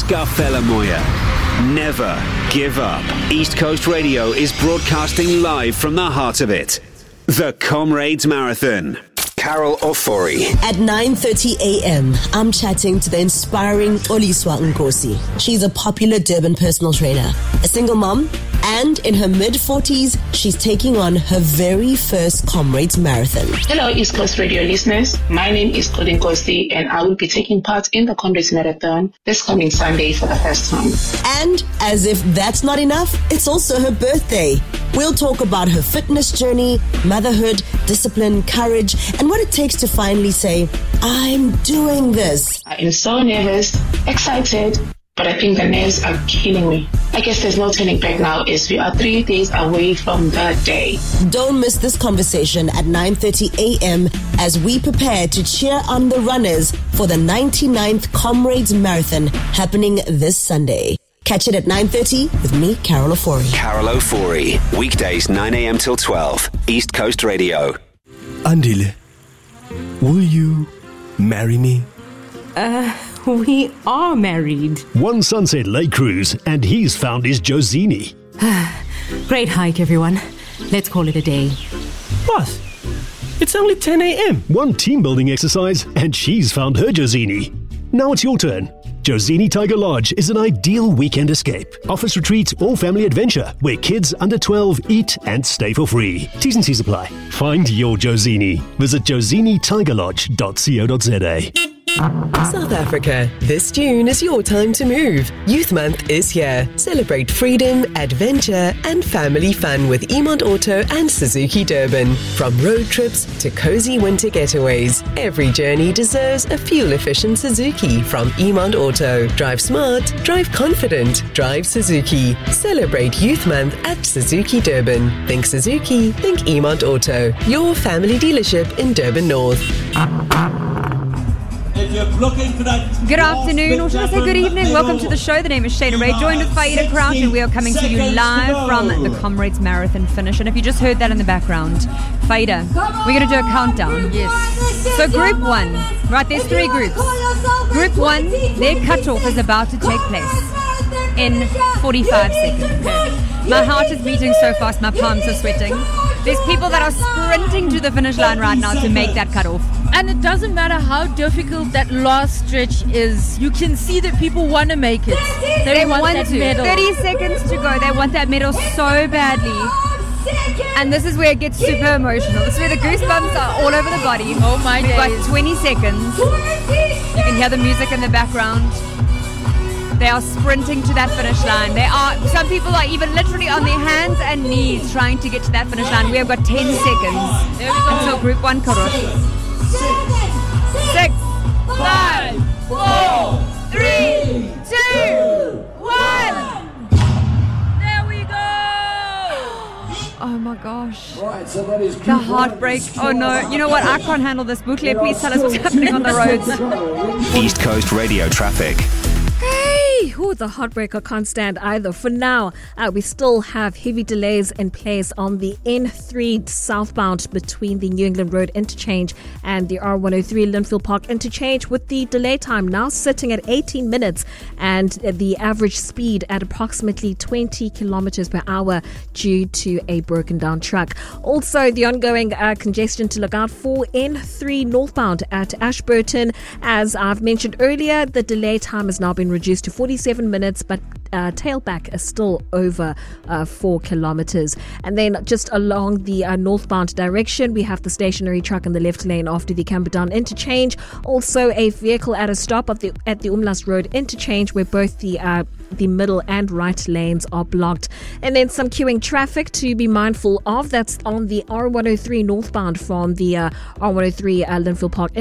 Oscar Felamoya. Never give up. East Coast Radio is broadcasting live from the heart of it. The Comrades Marathon. Carol Ofori. At 9:30 a.m., I'm chatting to the inspiring Xoliswa Nkosi. She's a popular Durban personal trainer, a single mom, and in her mid-40s, she's taking on her very first Comrades Marathon. Hello, East Coast Radio listeners. My name is Colin Nkosi, and I will be taking part in the Comrades Marathon this coming Sunday for the first time. And as if that's not enough, it's also her birthday. We'll talk about her fitness journey, motherhood, discipline, courage, and what it takes to finally say, I'm doing this. I am so nervous, excited, but I think the nerves are killing me. I guess there's no turning back now as we are 3 days away from that day. Don't miss this conversation at 9:30 a.m. as we prepare to cheer on the runners for the 99th Comrades Marathon happening this Sunday. Catch it at 9:30 with me, Carol Ofori. Carol Ofori. Weekdays 9 a.m. till 12. East Coast Radio. Andile, will you marry me? We are married. One Sunset Lake cruise, and he's found his Josini. Great hike, everyone. Let's call it a day. What? It's only 10 a.m. One team building exercise, and she's found her Josini. Now it's your turn. Josini Tiger Lodge is an ideal weekend escape. Office retreat or family adventure where kids under 12 eat and stay for free. T's and C's apply. Find your Josini. Visit josinitigerlodge.co.za. South Africa, this June is your time to move. Youth Month is here. Celebrate freedom, adventure, and family fun with Emont Auto and Suzuki Durban. From road trips to cozy winter getaways, every journey deserves a fuel-efficient Suzuki from Emont Auto. Drive smart, drive confident, drive Suzuki. Celebrate Youth Month at Suzuki Durban. Think Suzuki, think Emont Auto. Your family dealership in Durban North. Good afternoon, or should I say good evening? Welcome to the show. The name is Shayna Ray, joined with Faida Crouch, and we are coming to you live from the Comrades Marathon finish. And if you just heard that in the background, Faida, we're going to do a countdown. Yes. So group 1, right, there's 3 groups. Group 1, their cutoff is about to take place in 45 seconds. Okay. My heart is beating so fast, my palms are sweating. There's people that are sprinting to the finish line right now to make that cutoff. And it doesn't matter how difficult that last stretch is. You can see that people want to make it. They want that medal. 30 seconds to go. They want that medal so badly. And this is where it gets super emotional. This is where the goosebumps are all over the body. Oh my days. We've got 20 seconds. You can hear the music in the background. They are sprinting to that finish line. Some people are even literally on their hands and knees trying to get to that finish line. We have got 10 seconds until Group 1 cutoff. 6, 5, 4, 3, 2, 1. There we go. Oh my gosh. The heartbreak. Oh no. You know what? I can't handle this. Bukle, please tell us what's happening on the roads. East Coast Radio traffic. The heartbreaker can't stand either. For now, we still have heavy delays in place on the N3 southbound between the New England Road interchange and the R103 Linfield Park interchange, with the delay time now sitting at 18 minutes and the average speed at approximately 20 kilometers per hour due to a broken down truck. Also, the ongoing congestion to look out for N3 northbound at Ashburton. As I've mentioned earlier, the delay time has now been reduced to 47 minutes, but tailback is still over 4 kilometers. And then just along the northbound direction, we have the stationary truck in the left lane after the Camperdown interchange. Also, a vehicle at a stop at the Umlas Road interchange, where both the middle and right lanes are blocked. And then some queuing traffic to be mindful of. That's on the R103 northbound from the R103 Linfield Park